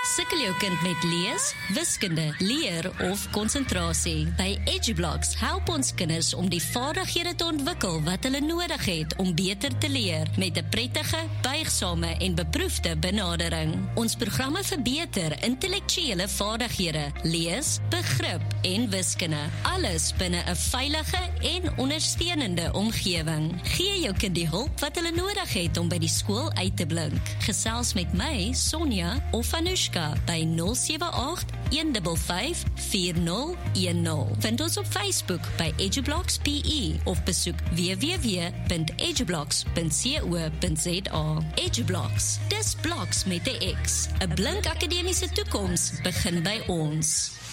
Sukkel jou kind met lees, wiskunde, leer of konsentrasie? By EduBlocks help ons kinders om die vaardighede te ontwikkel wat hulle nodig het om beter te leer met 'n prettige, buigsame en beproefde benadering. Ons programme verbeter intellektuele vaardighede, lees, begrip en wiskunde. Alles binne 'n veilige en ondersteunende omgewing. Gee jou kind die hulp wat hulle nodig het om by die skool uit te blink. Gesels met my, Sonja of Anushka by 078-155-4010. Vind ons op Facebook by EduBlocks PE of besoek www.edublocks.co.za. EduBlocks, dis bloks met 'n X. 'n blink akademiese toekoms begin by ons.